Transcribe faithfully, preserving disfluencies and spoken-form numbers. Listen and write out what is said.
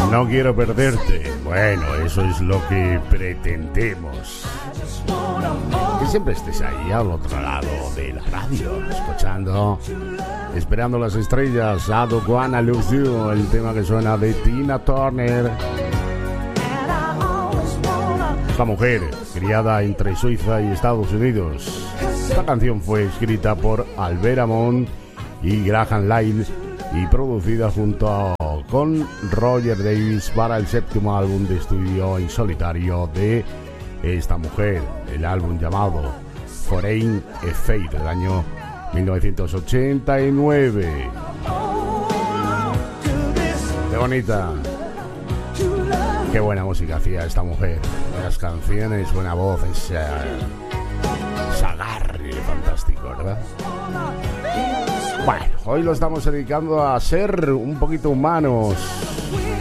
No quiero perderte. Bueno, eso es lo que pretendemos. Que siempre estés ahí al otro lado de la radio, escuchando, esperando las estrellas. I Don't Wanna Lose You, el tema que suena de Tina Turner. Esta mujer, criada entre Suiza y Estados Unidos. Esta canción fue escrita por Albert Hammond y Graham Lyle y producida junto a, con Roger Davis para el séptimo álbum de estudio en solitario de esta mujer, el álbum llamado Foreign Effect del año mil novecientos ochenta y nueve. ¡Qué bonita! ¡Qué buena música hacía esta mujer! Buenas canciones, buena voz, ese, ese agarre fantástico, ¿verdad? Bueno, hoy lo estamos dedicando a ser un poquito humanos.